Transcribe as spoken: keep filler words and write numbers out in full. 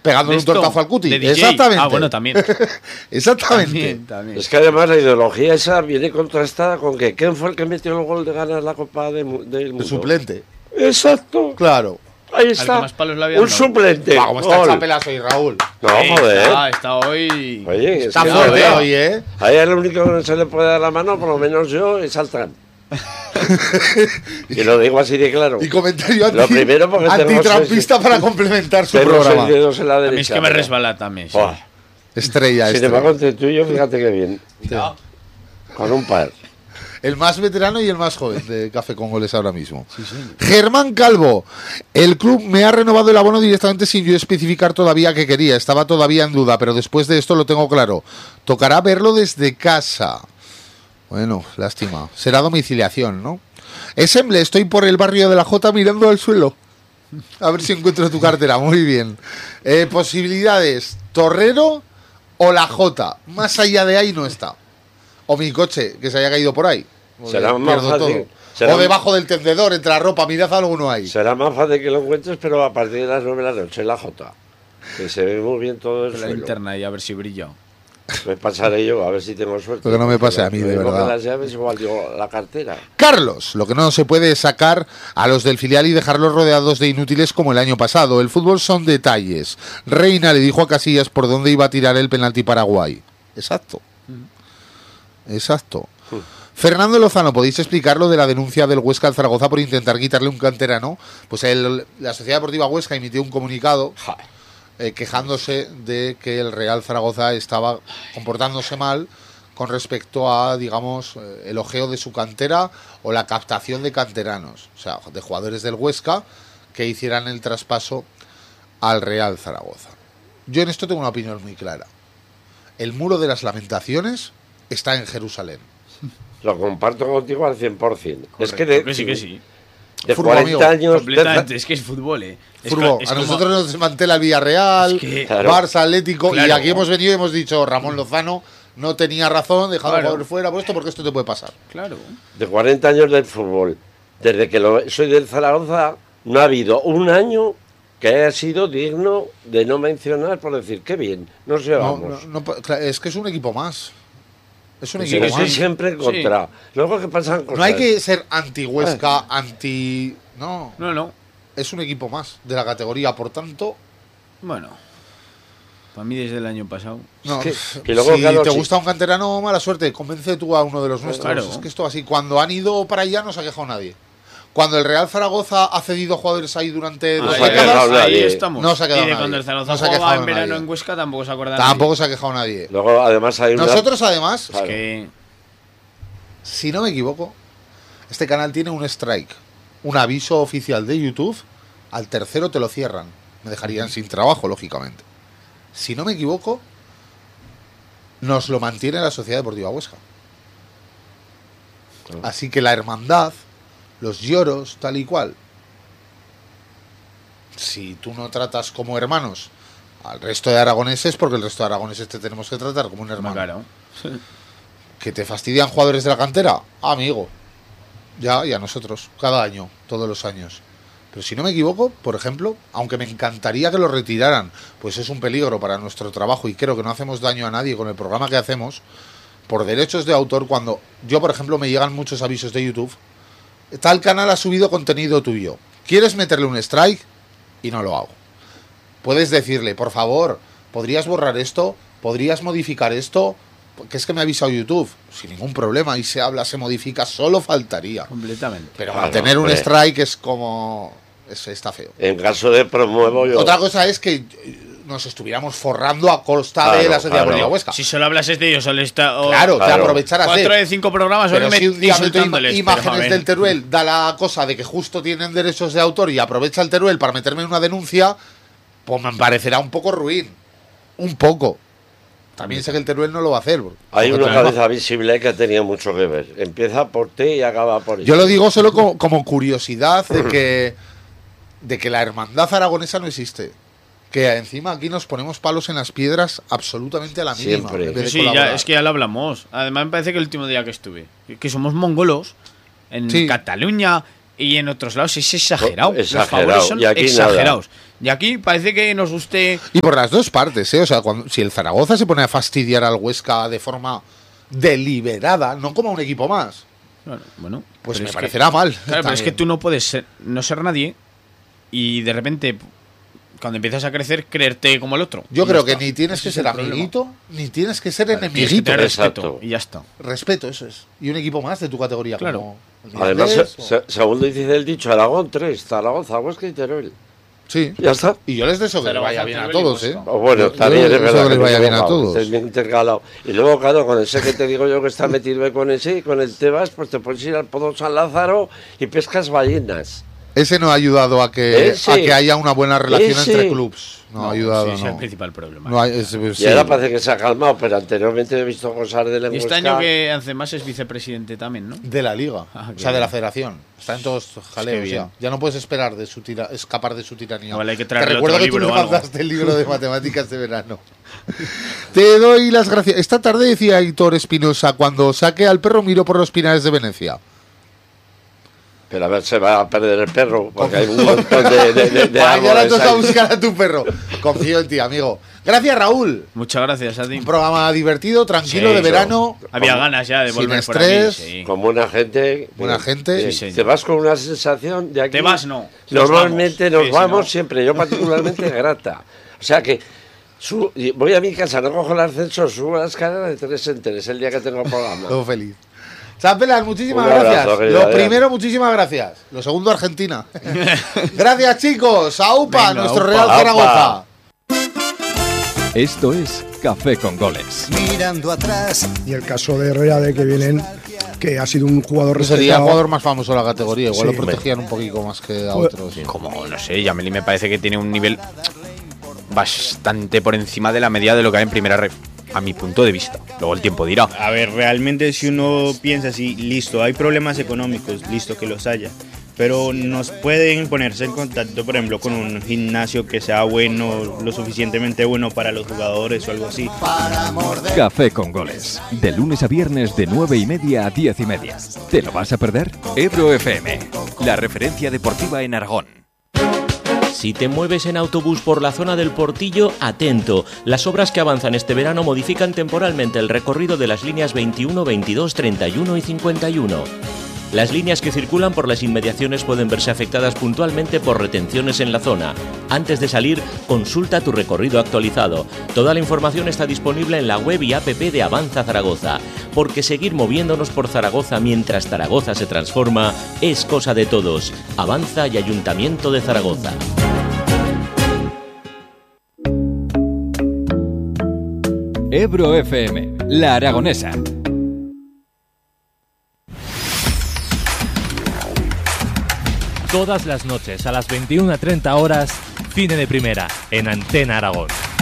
pegándole un tortazo al cuti. D J. Exactamente. Ah, bueno, también. Exactamente. También, también. Es que además la ideología esa viene contrastada con que ¿quién fue el que metió el gol de ganar la Copa de, mu- del Mundo? De suplente. Exacto. Claro. Ahí Al está. que más palos le había Un dado. suplente. Va, como está Gol. chapelazo hoy, Raúl. No, Eh, joder. Está, está hoy. Oye, es Está que es fuerte verdad. hoy, ¿eh? Ahí el único que no se le puede dar la mano, por lo menos yo, es al Trump. Y lo digo así de claro. Y comentario anti, Lo primero porque tenemos antitrampista ese- para complementar su Tenemos programa. el dedos en la A mí derecha. es que me pero- resbala también. sí. Buah. Estrella, Sin estrella. embargo, entre tú y yo, fíjate qué bien. Cuidado. Con un par. El más veterano y el más joven de Café con Goles ahora mismo. Germán Calvo. El club me ha renovado el abono directamente sin yo especificar todavía qué quería. Estaba todavía en duda, pero después de esto lo tengo claro. Tocará verlo desde casa. Bueno, lástima. Será domiciliación, ¿no? Esemble, estoy por el barrio de la Jota mirando al suelo. A ver si encuentro tu cartera. Muy bien. Eh, posibilidades. Torrero o la Jota. Más allá de ahí no está. O mi coche, que se haya caído por ahí. Será Porque más pierdo fácil. todo. Será- O debajo del tendedor, entre la ropa, mirad alguno ahí. Será más fácil que lo encuentres, pero a partir de las nueve de la noche en la Jota. Que se ve muy bien todo el Con la suelo. linterna y a ver si brilla. Me pasaré yo, a ver si tengo suerte. Lo que no me Porque pase a mí, lo de mismo que verdad. las llaves, igual digo la cartera. Carlos, lo que no se puede es sacar a los del filial y dejarlos rodeados de inútiles como el año pasado. El fútbol son detalles. Reina le dijo a Casillas por dónde iba a tirar el penalti Paraguay. Exacto. Exacto. Fernando Lozano, ¿podéis explicar lo de la denuncia del Huesca al Zaragoza por intentar quitarle un canterano? Pues el- la Sociedad Deportiva Huesca emitió un comunicado eh, quejándose de que el Real Zaragoza estaba comportándose mal con respecto a, digamos, eh, el ojeo de su cantera o la captación de canteranos, o sea, de jugadores del Huesca que hicieran el traspaso al Real Zaragoza. Yo en esto tengo una opinión muy clara. El muro de las lamentaciones está en Jerusalén. Lo comparto contigo al cien por ciento. Es que de, Que sí, que sí. de Fútbol, cuarenta amigo. años... Completamente. Es que es fútbol, eh. Es Fútbol. co- es A como- nosotros nos desmantela el Villarreal, Es que- Claro. Barça, Atlético, y Claro. aquí hemos venido y hemos dicho Ramón Lozano no tenía razón, dejado Claro. a jugador fuera por esto porque esto te puede pasar. Claro. de cuarenta años del fútbol, desde que lo, soy del Zaragoza, no ha habido un año que haya sido digno de no mencionar por decir, qué bien, nos No, llevamos. no, no, claro, es que es un equipo más. Es un Sí, equipo que soy más. siempre en contra. Luego que pasan cosas. No hay que ser anti-Huesca, anti... No, No, no. es un equipo más de la categoría, por tanto... Bueno. Para mí desde el año pasado. No, que- que luego, si claro, te sí. gusta un canterano, mala suerte, convence tú a uno de los nuestros. Claro. Es que esto así, cuando han ido para allá no se ha quejado nadie. Cuando el Real Zaragoza ha cedido jugadores ahí durante No dos se ha décadas, quejado ahí nadie. estamos. No se ha quedado y de nadie. cuando el Zaragoza No se ha jugaba quejado en verano nadie. en Huesca tampoco se acuerda tampoco se ha quejado nadie. Luego, además, hay una... Nosotros, además, Claro. Que si no me equivoco, este canal tiene un strike, un aviso oficial de YouTube. Al tercero te lo cierran. Me dejarían sin trabajo, lógicamente. Si no me equivoco, nos lo mantiene la Sociedad Deportiva Huesca. Así que la hermandad, los lloros, tal y cual. Si tú no tratas como hermanos al resto de aragoneses, porque el resto de aragoneses te tenemos que tratar como un hermano. claro. ¿Que te fastidian jugadores de la cantera? Amigo. Ya, y a nosotros. Cada año, todos los años. Pero si no me equivoco, por ejemplo, aunque me encantaría que lo retiraran, pues es un peligro para nuestro trabajo y creo que no hacemos daño a nadie con el programa que hacemos, por derechos de autor, cuando yo, por ejemplo, me llegan muchos avisos de YouTube, tal canal ha subido contenido tuyo. ¿Quieres meterle un strike? Y no lo hago. Puedes decirle, por favor, ¿podrías borrar esto? ¿Podrías modificar esto? Que es que me ha avisado YouTube. Sin ningún problema. Y se habla, se modifica, solo faltaría. Completamente. Pero Claro, mantener un hombre. strike es como... es- está feo. En caso de promuevo yo... Otra cosa es que nos estuviéramos forrando a costa de Claro, la Sociedad claro. Deportiva Huesca. Si solo hablases de ellos, solo está. o- Claro, te Claro. aprovecharas de... Cuatro de cinco programas Pero solo si un día meto ima- insultándoles. pero, a imágenes ver. del Teruel, da la cosa de que justo tienen derechos de autor y aprovecha el Teruel para meterme en una denuncia, pues me parecerá un poco ruin. Un poco. También sé que el Teruel no lo va a hacer. Hay porque una tenemos- cabeza visible que tenía mucho que ver. Empieza por ti y acaba por Yo lo digo solo como, como curiosidad de que, de que la hermandad aragonesa no existe. Que encima aquí nos ponemos palos en las piedras absolutamente a la mínima. Siempre. en vez de Sí, ya, colaborar. es que ya lo hablamos. Además, me parece que el último día que estuve, que- que somos mongolos en Sí. Cataluña, Y en otros lados es exagerado. Pues, exagerado. Los favores son Y aquí exagerados. Y aquí parece que nos guste... Y por las dos partes, ¿eh? O sea, cuando, si el Zaragoza se pone a fastidiar al Huesca de forma deliberada, no como a un equipo más, Bueno, bueno, pues pero me es parecerá que, mal. Claro, pero es también. que tú no puedes ser, no ser nadie y de repente, cuando empiezas a crecer, creerte como el otro. Yo Y creo ya que está. ni tienes Ese que es ser el problema. amiguito, ni tienes que ser Tienes que enemiguito. tener respeto Exacto. y ya está. Respeto, eso es. Y un equipo más de tu categoría. Claro. Como el Además, Mirandés, se- o- se- según dice el dicho, Aragón tres, Zaragoza, Huesca y Teruel. Sí. Ya está. Y yo les deseo que les Zaragoza, vaya bien a Teruel y todos, ¿eh? Huesca. O bueno, Yo- también yo es deseo verdad que les me vaya he bien a equivocado, todos. estoy bien intercalado. Y luego, claro, con ese que te digo yo que está metido con ese, con el Tebas, pues te puedes ir al Podo San Lázaro y pescas ballenas. Ese no ha ayudado a que, Ese. a que haya una buena relación Ese. entre clubs. No, ha ayudado, sí, ese es no. el principal problema. No hay- es- Y sí. ahora parece que se ha calmado, pero anteriormente he visto cosas de la Y este Huesca. año que hace más es vicepresidente también, ¿no? De la liga, Ah, o qué sea, de bien. la federación. Está en todos jaleos Qué ya. bien. Ya no puedes esperar de su tira, escapar de su tiranía. Igual hay que Te traerle recuerdo otro que tú libro le o algo. mandaste el libro de matemáticas de verano. Te doy las gracias. Esta tarde decía Aitor Espinosa, cuando saque al perro miro por los pinares de Venecia. Pero a ver, se va a perder el perro, porque hay un montón de, de, de, de Mañana árboles toca ahí. buscar a tu perro. Confío en ti, amigo. Gracias, Raúl. Muchas gracias a ti. Un programa divertido, tranquilo, Sí, de eso. verano. Había Con- ganas ya de sin volver por estrés, aquí. Sí. Con buena gente. Buena gente. Sí, Sí, señor. te vas con una sensación de aquí. Te vas, no. Nos Normalmente vamos. nos Sí, vamos, sí, no. siempre, yo particularmente grata. O sea que su- y voy a mi casa, no cojo el ascensor, subo la escalera de tres en tres el día que tengo programa. Todo feliz. Champelas, muchísimas Un abrazo, gracias. querido Lo Adrián. primero, muchísimas gracias. Lo segundo, Argentina. Gracias, chicos. AUPA, Venga, nuestro aupa. Real Aupa. Zaragoza. Esto es Café con Goles. mirando atrás. Y el caso de Herrera, de que vienen, que ha sido un jugador Sería el respetado. jugador más famoso de la categoría. Igual Sí. lo protegían un poquito más que a Pues- otros. Como, no sé, Yameli me parece que tiene un nivel bastante por encima de la media de lo que hay en primera red, a mi punto de vista. Luego el tiempo dirá. A ver, realmente si uno piensa así, listo, hay problemas económicos, listo que los haya, pero nos pueden ponerse en contacto, por ejemplo, con un gimnasio que sea bueno, lo suficientemente bueno para los jugadores o algo así. Café con Goles. De lunes a viernes de nueve y media a diez y media. ¿Te lo vas a perder? Ebro F M, la referencia deportiva en Aragón. Si te mueves en autobús por la zona del Portillo, atento. Las obras que avanzan este verano modifican temporalmente el recorrido de las líneas veintiuno, veintidós, treinta y uno y cincuenta y uno. Las líneas que circulan por las inmediaciones pueden verse afectadas puntualmente por retenciones en la zona. Antes de salir, consulta tu recorrido actualizado. Toda la información está disponible en la web y app de Avanza Zaragoza, porque seguir moviéndonos por Zaragoza mientras Zaragoza se transforma es cosa de todos. Avanza y Ayuntamiento de Zaragoza. Ebro F M, la aragonesa. Todas las noches a las veintiuna treinta horas, Cine de Primera, en Antena Aragón.